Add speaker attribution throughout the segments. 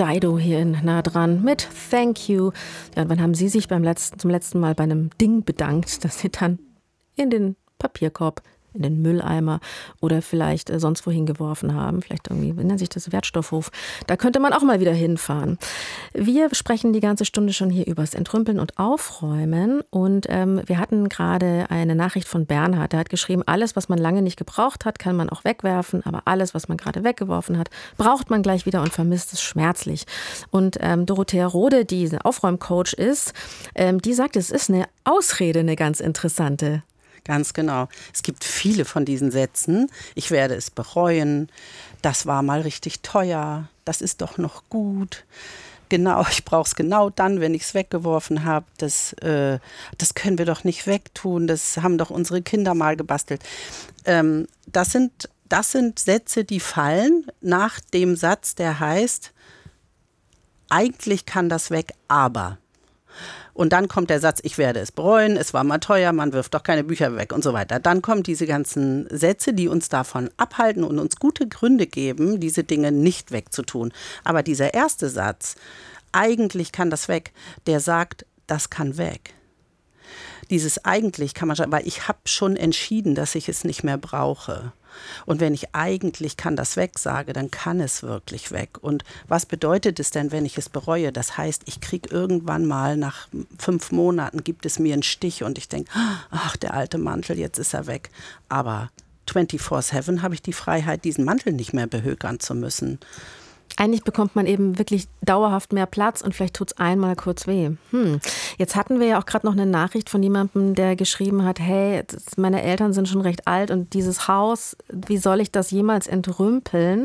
Speaker 1: Dido hier in Nah dran mit Thank You. Ja, und wann haben Sie sich zum letzten Mal bei einem Ding bedankt, das Sie dann in den Papierkorb, in den Mülleimer oder vielleicht sonst wohin geworfen haben? Vielleicht irgendwie, wie nennt sich das, Wertstoffhof. Da könnte man auch mal wieder hinfahren. Wir sprechen die ganze Stunde schon hier übers Entrümpeln und Aufräumen. Und wir hatten gerade eine Nachricht von Bernhard. Der hat geschrieben, alles, was man lange nicht gebraucht hat, kann man auch wegwerfen. Aber alles, was man gerade weggeworfen hat, braucht man gleich wieder und vermisst es schmerzlich. Und Dorothea Rode, die Aufräumcoach ist, die sagt, es ist eine Ausrede, eine ganz interessante.
Speaker 2: Ganz genau. Es gibt viele von diesen Sätzen. Ich werde es bereuen. Das war mal richtig teuer. Das ist doch noch gut. Genau, ich brauche es genau dann, wenn ich es weggeworfen habe. Das können wir doch nicht wegtun. Das haben doch unsere Kinder mal gebastelt. Das sind Sätze, die fallen nach dem Satz, der heißt, eigentlich kann das weg, aber. Und dann kommt der Satz, ich werde es bereuen, es war mal teuer, man wirft doch keine Bücher weg und so weiter. Dann kommen diese ganzen Sätze, die uns davon abhalten und uns gute Gründe geben, diese Dinge nicht wegzutun. Aber dieser erste Satz, eigentlich kann das weg, der sagt, das kann weg. Dieses eigentlich kann man schon, weil ich habe schon entschieden, dass ich es nicht mehr brauche. Und wenn ich eigentlich kann das weg sage, dann kann es wirklich weg. Und was bedeutet es denn, wenn ich es bereue? Das heißt, ich kriege irgendwann mal nach 5 Monaten, gibt es mir einen Stich und ich denke, ach, der alte Mantel, jetzt ist er weg. Aber 24/7 habe ich die Freiheit, diesen Mantel nicht mehr behökern zu müssen.
Speaker 1: Eigentlich bekommt man eben wirklich dauerhaft mehr Platz und vielleicht tut es einmal kurz weh. Jetzt hatten wir ja auch gerade noch eine Nachricht von jemandem, der geschrieben hat, hey, meine Eltern sind schon recht alt und dieses Haus, wie soll ich das jemals entrümpeln?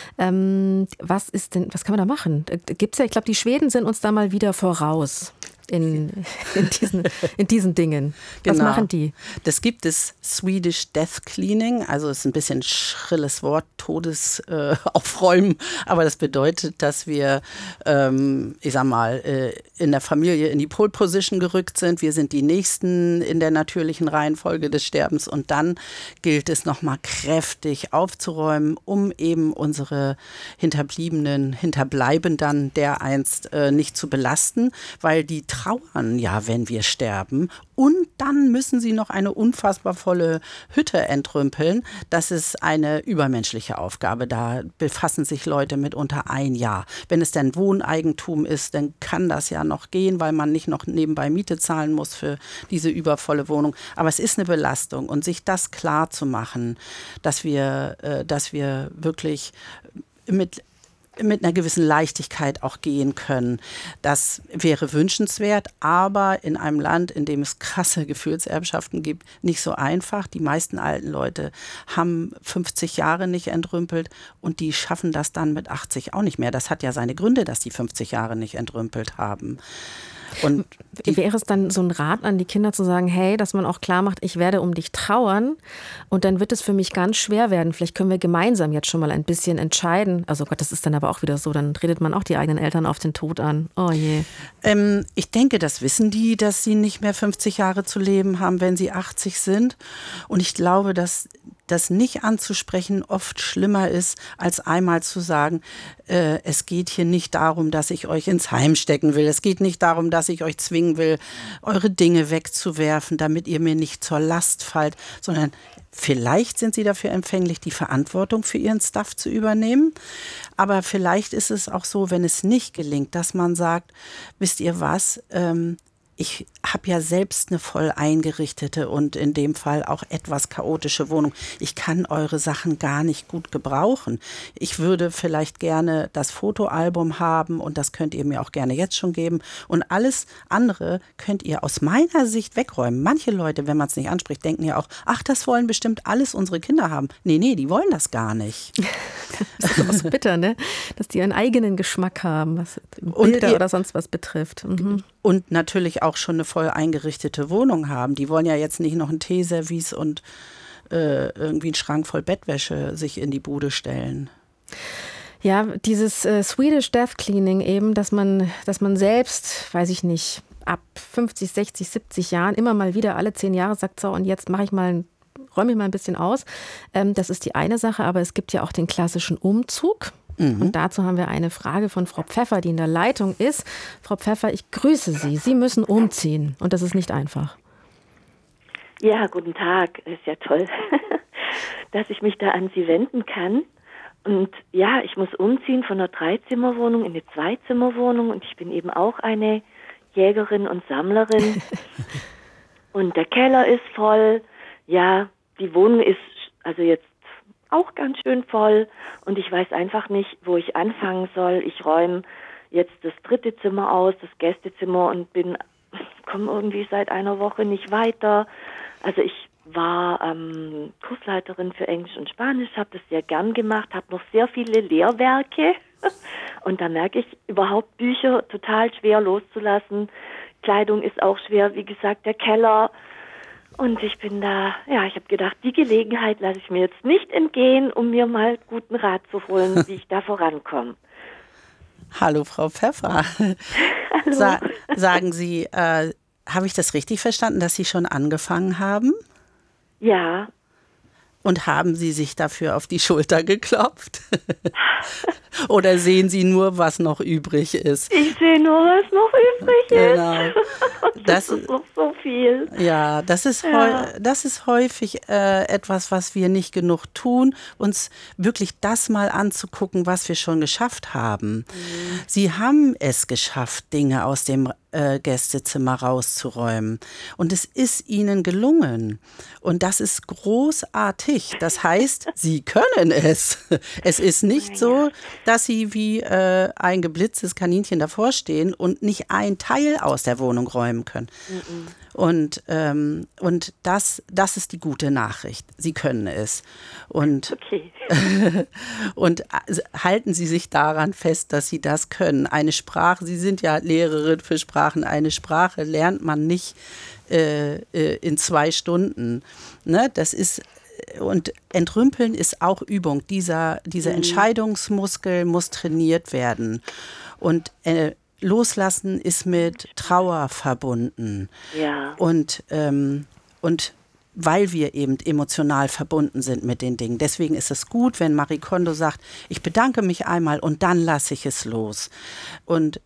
Speaker 1: Was kann man da machen? Gibt's ja, ich glaube, die Schweden sind uns da mal wieder voraus. In diesen Dingen. Was machen die?
Speaker 2: Das gibt es Swedish Death Cleaning, also es ist ein bisschen schrilles Wort, Todesaufräumen, aber das bedeutet, dass wir, in der Familie in die Pole Position gerückt sind. Wir sind die Nächsten in der natürlichen Reihenfolge des Sterbens und dann gilt es nochmal kräftig aufzuräumen, um eben unsere Hinterbleibenden dereinst nicht zu belasten, weil die trauern ja, wenn wir sterben. Und dann müssen sie noch eine unfassbar volle Hütte entrümpeln. Das ist eine übermenschliche Aufgabe. Da befassen sich Leute mit unter 1 Jahr. Wenn es denn Wohneigentum ist, dann kann das ja noch gehen, weil man nicht noch nebenbei Miete zahlen muss für diese übervolle Wohnung. Aber es ist eine Belastung. Und sich das klar zu machen, dass wir wirklich mit einer gewissen Leichtigkeit auch gehen können. Das wäre wünschenswert, aber in einem Land, in dem es krasse Gefühlserbschaften gibt, nicht so einfach. Die meisten alten Leute haben 50 Jahre nicht entrümpelt und die schaffen das dann mit 80 auch nicht mehr. Das hat ja seine Gründe, dass die 50 Jahre nicht entrümpelt haben. Und
Speaker 1: wäre es dann so ein Rat an die Kinder zu sagen, hey, dass man auch klar macht, ich werde um dich trauern und dann wird es für mich ganz schwer werden. Vielleicht können wir gemeinsam jetzt schon mal ein bisschen entscheiden. Also Gott, das ist dann aber auch wieder so, dann redet man auch die eigenen Eltern auf den Tod an. Oh je.
Speaker 2: Ich denke, das wissen die, dass sie nicht mehr 50 Jahre zu leben haben, wenn sie 80 sind. Und ich glaube, dass das nicht anzusprechen oft schlimmer ist, als einmal zu sagen, es geht hier nicht darum, dass ich euch ins Heim stecken will. Es geht nicht darum, dass ich euch zwingen will, eure Dinge wegzuwerfen, damit ihr mir nicht zur Last fallt, sondern vielleicht sind sie dafür empfänglich, die Verantwortung für ihren Stuff zu übernehmen. Aber vielleicht ist es auch so, wenn es nicht gelingt, dass man sagt, wisst ihr was, ich habe ja selbst eine voll eingerichtete und in dem Fall auch etwas chaotische Wohnung. Ich kann eure Sachen gar nicht gut gebrauchen. Ich würde vielleicht gerne das Fotoalbum haben und das könnt ihr mir auch gerne jetzt schon geben. Und alles andere könnt ihr aus meiner Sicht wegräumen. Manche Leute, wenn man es nicht anspricht, denken ja auch, ach, das wollen bestimmt alles unsere Kinder haben. Nee, die wollen das gar nicht.
Speaker 1: Das ist auch so bitter, ne? Dass die ihren eigenen Geschmack haben, was Bilder oder sonst was betrifft. Mhm.
Speaker 2: Und natürlich auch schon eine voll eingerichtete Wohnung haben. Die wollen ja jetzt nicht noch ein Teeservice und irgendwie einen Schrank voll Bettwäsche sich in die Bude stellen.
Speaker 1: Ja, dieses Swedish Death Cleaning eben, dass man selbst, weiß ich nicht, ab 50, 60, 70 Jahren immer mal wieder alle 10 Jahre sagt, so und jetzt räume ich mal ein bisschen aus. Das ist die eine Sache, aber es gibt ja auch den klassischen Umzug. Und dazu haben wir eine Frage von Frau Pfeffer, die in der Leitung ist. Frau Pfeffer, ich grüße Sie. Sie müssen umziehen und das ist nicht einfach.
Speaker 3: Ja, guten Tag. Das ist ja toll, dass ich mich da an Sie wenden kann. Und ja, ich muss umziehen von einer 3-Zimmer-Wohnung in eine 2-Zimmer-Wohnung und ich bin eben auch eine Jägerin und Sammlerin. Und der Keller ist voll. Ja, die Wohnung ist also jetzt auch ganz schön voll und ich weiß einfach nicht, wo ich anfangen soll. Ich räume jetzt das 3. Zimmer aus, das Gästezimmer und komme irgendwie seit einer Woche nicht weiter. Also ich war Kursleiterin für Englisch und Spanisch, habe das sehr gern gemacht, habe noch sehr viele Lehrwerke und da merke ich überhaupt Bücher total schwer loszulassen. Kleidung ist auch schwer, wie gesagt, der Keller. Und ich bin da, ja, ich habe gedacht, die Gelegenheit lasse ich mir jetzt nicht entgehen, um mir mal guten Rat zu holen, wie ich da vorankomme.
Speaker 2: Hallo, Frau Pfeffer.
Speaker 3: Hallo.
Speaker 2: Sagen Sie, habe ich das richtig verstanden, dass Sie schon angefangen haben?
Speaker 3: Ja.
Speaker 2: Und haben Sie sich dafür auf die Schulter geklopft? Oder sehen Sie nur, was noch übrig ist?
Speaker 3: Ich sehe nur, was noch übrig
Speaker 2: Genau.
Speaker 3: ist. Das ist noch so viel.
Speaker 2: Ja, das ist häufig etwas, was wir nicht genug tun, uns wirklich das mal anzugucken, was wir schon geschafft haben. Sie haben es geschafft, Dinge aus dem Gästezimmer rauszuräumen. Und es ist Ihnen gelungen. Und das ist großartig. Das heißt, Sie können es. Es ist nicht so, dass Sie wie ein geblitztes Kaninchen davor stehen und nicht ein Teil aus der Wohnung räumen können. Und das ist die gute Nachricht. Sie können es. Und,
Speaker 3: okay.
Speaker 2: Und halten Sie sich daran fest, dass Sie das können. Eine Sprache, Sie sind ja Lehrerin für Sprachen, eine Sprache lernt man nicht in 2 Stunden. Ne? Das ist, und Entrümpeln ist auch Übung. Dieser Entscheidungsmuskel muss trainiert werden. Und Loslassen ist mit Trauer verbunden.
Speaker 3: Ja.
Speaker 2: Und weil wir eben emotional verbunden sind mit den Dingen. Deswegen ist es gut, wenn Marie Kondo sagt, ich bedanke mich einmal und dann lasse ich es los. Und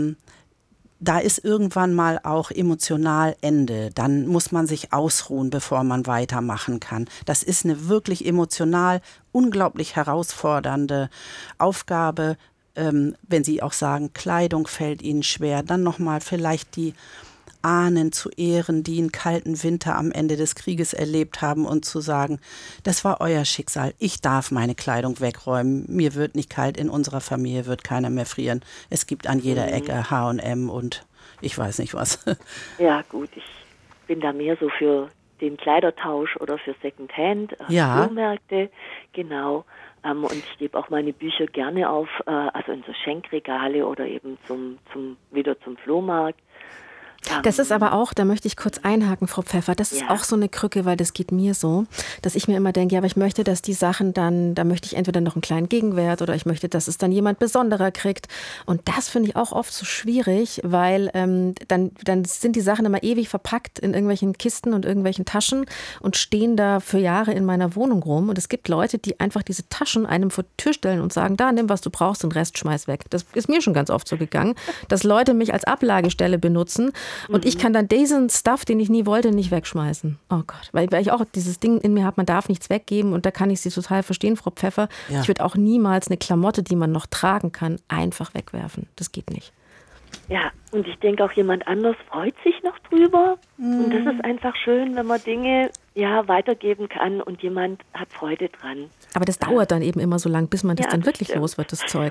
Speaker 2: da ist irgendwann mal auch emotional Ende. Dann muss man sich ausruhen, bevor man weitermachen kann. Das ist eine wirklich emotional unglaublich herausfordernde Aufgabe. Wenn Sie auch sagen, Kleidung fällt Ihnen schwer, dann nochmal vielleicht die Ahnen zu ehren, die einen kalten Winter am Ende des Krieges erlebt haben und zu sagen, das war euer Schicksal, ich darf meine Kleidung wegräumen, mir wird nicht kalt, in unserer Familie wird keiner mehr frieren. Es gibt an jeder Ecke H&M und ich weiß nicht was.
Speaker 3: Ja gut, ich bin da mehr so für den Kleidertausch oder für Secondhand, Flohmärkte, genau. Und ich gebe auch meine Bücher gerne auf, also in so Schenkregale oder eben wieder zum Flohmarkt.
Speaker 1: Das ist aber auch, da möchte ich kurz einhaken, Frau Pfeffer, das ist auch so eine Krücke, weil das geht mir so, dass ich mir immer denke, ja, aber ich möchte, dass die Sachen dann, da möchte ich entweder noch einen kleinen Gegenwert oder ich möchte, dass es dann jemand Besonderer kriegt. Und das finde ich auch oft so schwierig, weil dann sind die Sachen immer ewig verpackt in irgendwelchen Kisten und irgendwelchen Taschen und stehen da für Jahre in meiner Wohnung rum. Und es gibt Leute, die einfach diese Taschen einem vor die Tür stellen und sagen, da, nimm, was du brauchst, den Rest schmeiß weg. Das ist mir schon ganz oft so gegangen, dass Leute mich als Ablagestelle benutzen. Und ich kann dann diesen Stuff, den ich nie wollte, nicht wegschmeißen. Oh Gott, weil ich auch dieses Ding in mir habe, man darf nichts weggeben und da kann ich Sie total verstehen, Frau Pfeffer. Ja. Ich würde auch niemals eine Klamotte, die man noch tragen kann, einfach wegwerfen. Das geht nicht.
Speaker 3: Ja, und ich denke auch jemand anders freut sich noch drüber. Und das ist einfach schön, wenn man Dinge weitergeben kann und jemand hat Freude dran.
Speaker 1: Aber das dauert dann eben immer so lang, bis man das dann wirklich los wird, das Zeug.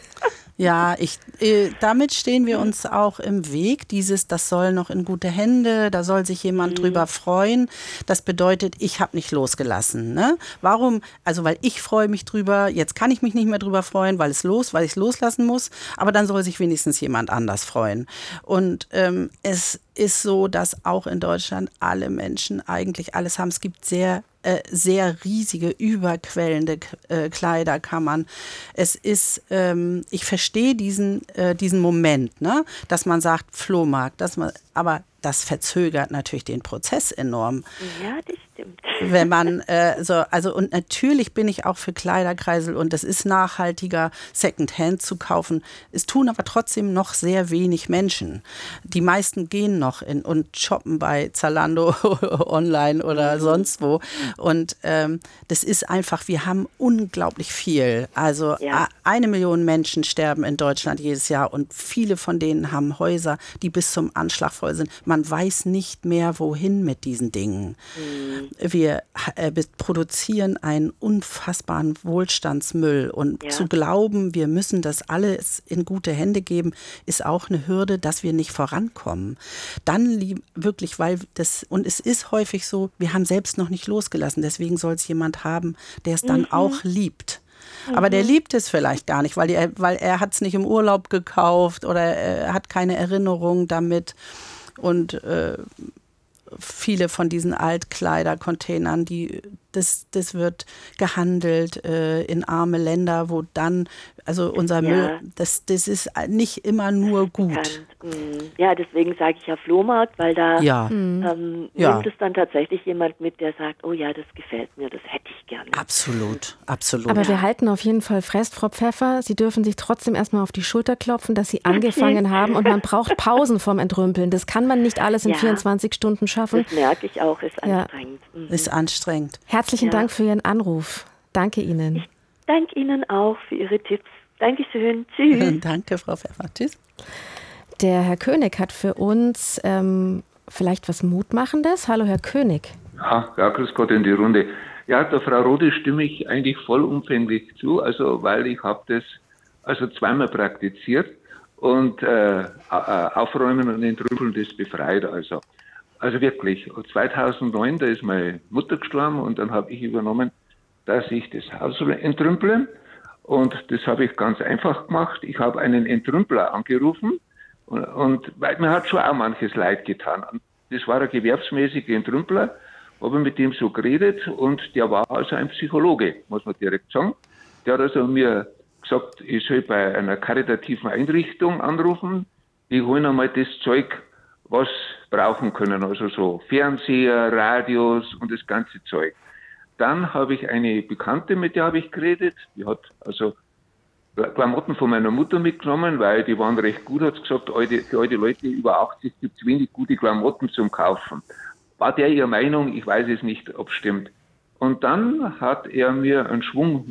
Speaker 2: Ja, damit stehen wir uns auch im Weg. Das soll noch in gute Hände, da soll sich jemand drüber freuen. Das bedeutet, ich habe nicht losgelassen. Ne? Warum? Also weil ich freue mich drüber, jetzt kann ich mich nicht mehr drüber freuen, weil ich es loslassen muss. Aber dann soll sich wenigstens jemand anders freuen. Und es ist so, dass auch in Deutschland alle Menschen eigentlich alles haben. Es gibt sehr riesige, überquellende Kleiderkammern. Es ist, ich verstehe diesen Moment, ne? Dass man sagt, Flohmarkt, aber das verzögert natürlich den Prozess enorm.
Speaker 3: Ja, das stimmt. stimmt.
Speaker 2: Wenn man und natürlich bin ich auch für Kleiderkreisel und es ist nachhaltiger, Secondhand zu kaufen. Es tun aber trotzdem noch sehr wenig Menschen. Die meisten gehen noch und shoppen bei Zalando online oder sonst wo. Und das ist einfach, wir haben unglaublich viel. Also 1 Million Menschen sterben in Deutschland jedes Jahr und viele von denen haben Häuser, die bis zum Anschlag voll sind. Man weiß nicht mehr, wohin mit diesen Dingen. Wir produzieren einen unfassbaren Wohlstandsmüll und zu glauben, wir müssen das alles in gute Hände geben, ist auch eine Hürde, dass wir nicht vorankommen. Dann wirklich, und es ist häufig so, wir haben selbst noch nicht losgelassen, deswegen soll es jemand haben, der es dann auch liebt. Aber der liebt es vielleicht gar nicht, weil er hat es nicht im Urlaub gekauft oder er hat keine Erinnerung damit. Und viele von diesen Altkleidercontainern, das wird gehandelt in arme Länder, wo dann, also unser Müll, das ist nicht immer nur gut.
Speaker 3: Ja, deswegen sage ich ja Flohmarkt, weil da nimmt es dann tatsächlich jemand mit, der sagt, oh ja, das gefällt mir, das hätte ich gerne.
Speaker 2: Absolut, absolut.
Speaker 1: Aber wir halten auf jeden Fall fest, Frau Pfeffer, Sie dürfen sich trotzdem erstmal auf die Schulter klopfen, dass Sie angefangen haben und man braucht Pausen vom Entrümpeln. Das kann man nicht alles in 24 Stunden schaffen.
Speaker 3: Das merke ich auch, ist anstrengend.
Speaker 2: Ist anstrengend.
Speaker 1: Herzlichen Dank für Ihren Anruf. Danke Ihnen.
Speaker 3: Ich danke Ihnen auch für Ihre Tipps. Dankeschön. Tschüss.
Speaker 2: Danke, Frau Pfeffer. Tschüss.
Speaker 1: Der Herr König hat für uns vielleicht was Mutmachendes. Hallo, Herr König.
Speaker 4: Ja, grüß Gott in die Runde. Ja, der Frau Rode stimme ich eigentlich vollumfänglich zu, also weil ich habe das zweimal praktiziert und Aufräumen und Entrümpeln, das befreit also wirklich. 2009, da ist meine Mutter gestorben und dann habe ich übernommen, dass ich das Haus entrümple und das habe ich ganz einfach gemacht. Ich habe einen Entrümpler angerufen und weil mir hat schon auch manches leid getan. Das war ein gewerbsmäßiger Entrümpler, habe mit dem so geredet und der war also ein Psychologe, muss man direkt sagen. Der hat also mir gesagt, ich soll bei einer karitativen Einrichtung anrufen, die holen einmal das Zeug, was brauchen können, also so Fernseher, Radios und das ganze Zeug. Dann habe ich eine Bekannte, mit der habe ich geredet, die hat also Klamotten von meiner Mutter mitgenommen, weil die waren recht gut, hat gesagt, für alte Leute über 80 gibt es wenig gute Klamotten zum Kaufen. War der ihrer Meinung? Ich weiß es nicht, ob es stimmt. Und dann hat er mir einen Schwung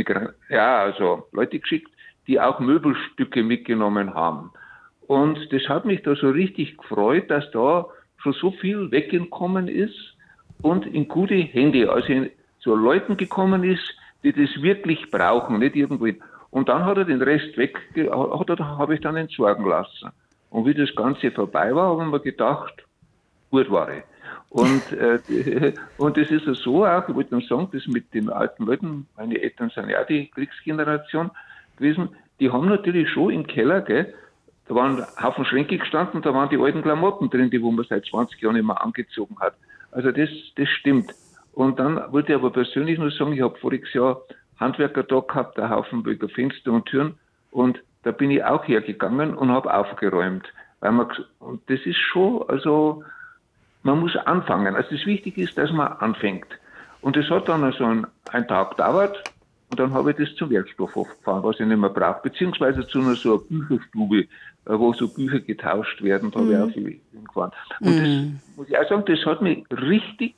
Speaker 4: Leute geschickt, die auch Möbelstücke mitgenommen haben. Und das hat mich da so richtig gefreut, dass da schon so viel weggekommen ist und in gute Hände, also zu Leuten gekommen ist, die das wirklich brauchen, nicht irgendwie. Und dann hat er den Rest habe ich dann entsorgen lassen. Und wie das Ganze vorbei war, habe ich mir gedacht, gut war ich. Und das ist so auch, ich wollte dann sagen, das mit den alten Leuten, meine Eltern sind ja die Kriegsgeneration gewesen, die haben natürlich schon im Keller, gell, da waren ein Haufen Schränke gestanden, da waren die alten Klamotten drin, die wo man seit 20 Jahren nicht mehr angezogen hat. Also das stimmt. Und dann wollte ich aber persönlich nur sagen, ich habe voriges Jahr Handwerkertag gehabt, ein Haufen Böger Fenster und Türen und da bin ich auch hergegangen und habe aufgeräumt. Und das ist schon, also man muss anfangen. Also das Wichtige ist, dass man anfängt. Und das hat dann also einen Tag gedauert und dann habe ich das zum Werkstoffhof gefahren, was ich nicht mehr brauche. Beziehungsweise zu einer so einer Bücherstube, wo so Bücher getauscht werden, da habe ich auch viel gefahren. Und das muss ich auch sagen, das hat mich richtig,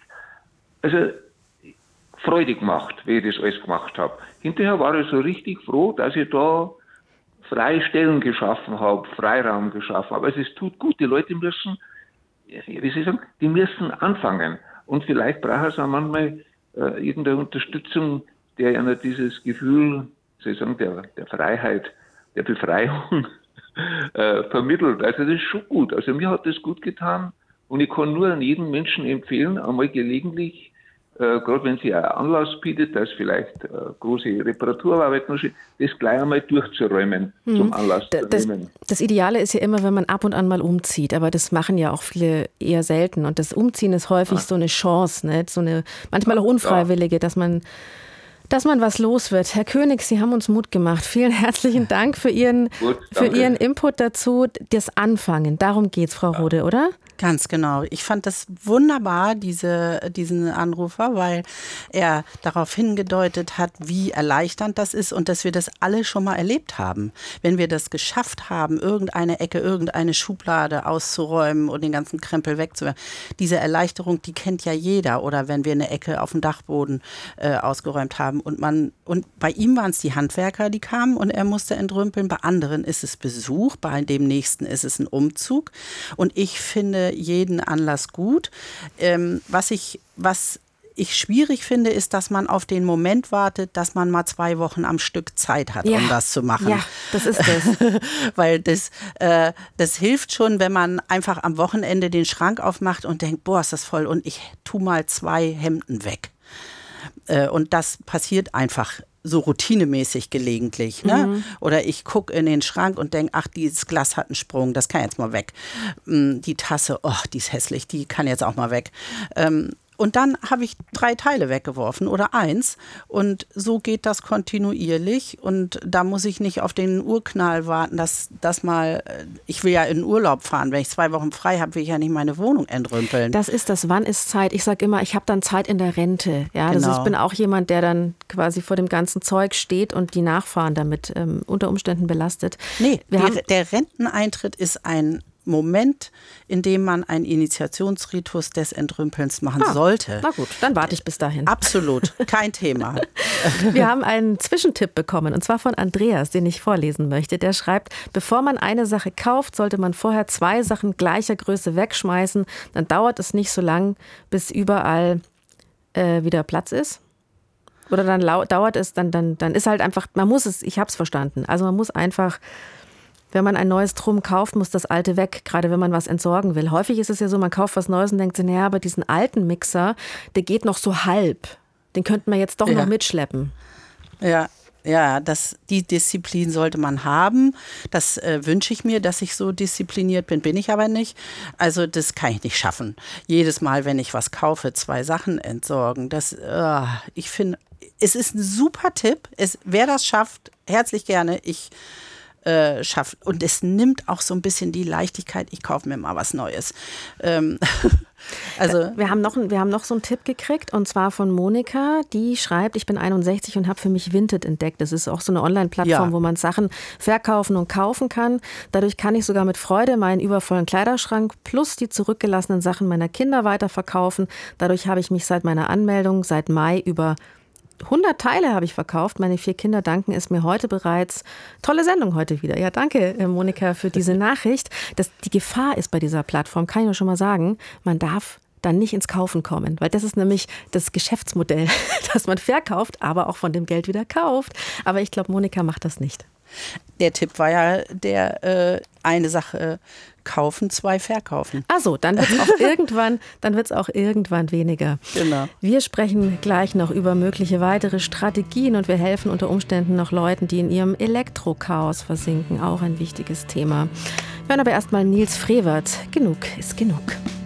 Speaker 4: Freude gemacht, wie ich das alles gemacht habe. Hinterher war ich so richtig froh, dass ich da freie Stellen geschaffen habe, Freiraum geschaffen habe. Also es tut gut, die Leute müssen, wie soll ich sagen, die müssen anfangen. Und vielleicht brauchen sie auch manchmal irgendeine Unterstützung, der ihnen dieses Gefühl, soll ich sagen, der Freiheit, der Befreiung vermittelt. Also das ist schon gut. Also mir hat das gut getan und ich kann nur an jeden Menschen empfehlen, einmal gelegentlich, gerade wenn sie einen Anlass bietet, dass vielleicht große Reparaturarbeit noch steht, das gleich einmal durchzuräumen, zum Anlass zu nehmen.
Speaker 1: Das Ideale ist ja immer, wenn man ab und an mal umzieht, aber das machen ja auch viele eher selten. Und das Umziehen ist häufig so eine Chance, nicht? So eine, manchmal auch unfreiwillige, dass man was los wird. Herr König, Sie haben uns Mut gemacht. Vielen herzlichen Dank für Ihren Input dazu. Das Anfangen, darum geht's, Frau Rode, oder?
Speaker 2: Ganz genau. Ich fand das wunderbar, diesen Anrufer, weil er darauf hingedeutet hat, wie erleichternd das ist und dass wir das alle schon mal erlebt haben. Wenn wir das geschafft haben, irgendeine Ecke, irgendeine Schublade auszuräumen und den ganzen Krempel wegzuwerfen. Diese Erleichterung, die kennt ja jeder. Oder wenn wir eine Ecke auf dem Dachboden ausgeräumt haben. Und bei ihm waren es die Handwerker, die kamen und er musste entrümpeln. Bei anderen ist es Besuch, bei dem nächsten ist es ein Umzug. Und ich finde jeden Anlass gut. Was ich schwierig finde, ist, dass man auf den Moment wartet, dass man mal 2 Wochen am Stück Zeit hat, um das zu machen.
Speaker 1: Ja, das ist das.
Speaker 2: Weil das hilft schon, wenn man einfach am Wochenende den Schrank aufmacht und denkt, boah, ist das voll und ich tu mal 2 Hemden weg. Und das passiert einfach so routinemäßig gelegentlich. Ne? Oder ich gucke in den Schrank und denke, ach, dieses Glas hat einen Sprung, das kann jetzt mal weg. Die Tasse, oh, die ist hässlich, die kann jetzt auch mal weg. Und dann habe ich 3 Teile weggeworfen oder 1 und so geht das kontinuierlich und da muss ich nicht auf den Urknall warten, dass mal, ich will ja in den Urlaub fahren, wenn ich 2 Wochen frei habe, will ich ja nicht meine Wohnung entrümpeln.
Speaker 1: Das ist das, wann ist Zeit? Ich sage immer, ich habe dann Zeit in der Rente. Ja,
Speaker 2: Genau.
Speaker 1: Also ich bin auch jemand, der dann quasi vor dem ganzen Zeug steht und die Nachfahren damit unter Umständen belastet.
Speaker 2: Nee, der Renteneintritt ist ein Moment, in dem man einen Initiationsritus des Entrümpelns machen sollte.
Speaker 1: Na gut, dann warte ich bis dahin.
Speaker 2: Absolut, kein Thema.
Speaker 1: Wir haben einen Zwischentipp bekommen, und zwar von Andreas, den ich vorlesen möchte. Der schreibt, bevor man eine Sache kauft, sollte man vorher 2 Sachen gleicher Größe wegschmeißen. Dann dauert es nicht so lang, bis überall wieder Platz ist. Oder dann dauert es, dann ist halt einfach, ich habe es verstanden. Also man muss einfach, wenn man ein neues Drum kauft, muss das alte weg, gerade wenn man was entsorgen will. Häufig ist es ja so, man kauft was Neues und denkt sich, naja, aber diesen alten Mixer, der geht noch so halb. Den könnten wir jetzt doch noch mitschleppen.
Speaker 2: Ja, die Disziplin sollte man haben. Das wünsche ich mir, dass ich so diszipliniert bin ich aber nicht. Also das kann ich nicht schaffen. Jedes Mal, wenn ich was kaufe, 2 Sachen entsorgen. Ich finde, es ist ein super Tipp. Wer das schafft, herzlich gerne. Schafft. Und es nimmt auch so ein bisschen die Leichtigkeit, ich kaufe mir mal was Neues. Also
Speaker 1: wir haben noch so einen Tipp gekriegt, und zwar von Monika, die schreibt, ich bin 61 und habe für mich Vinted entdeckt. Das ist auch so eine Online-Plattform, wo man Sachen verkaufen und kaufen kann. Dadurch kann ich sogar mit Freude meinen übervollen Kleiderschrank plus die zurückgelassenen Sachen meiner Kinder weiterverkaufen. Dadurch habe ich mich seit meiner Anmeldung, seit Mai, über 100 Teile habe ich verkauft. Meine 4 Kinder danken es mir heute bereits. Tolle Sendung heute wieder. Ja, danke, Monika, für diese Nachricht. Die Gefahr ist bei dieser Plattform, kann ich nur schon mal sagen, man darf dann nicht ins Kaufen kommen. Weil das ist nämlich das Geschäftsmodell, dass man verkauft, aber auch von dem Geld wieder kauft. Aber ich glaube, Monika macht das nicht.
Speaker 2: Der Tipp war ja eine Sache kaufen, 2 verkaufen.
Speaker 1: Ach so, dann wird es auch irgendwann weniger.
Speaker 2: Genau.
Speaker 1: Wir sprechen gleich noch über mögliche weitere Strategien und wir helfen unter Umständen noch Leuten, die in ihrem Elektrochaos versinken. Auch ein wichtiges Thema. Wir hören aber erstmal Nils Frevert. Genug ist genug.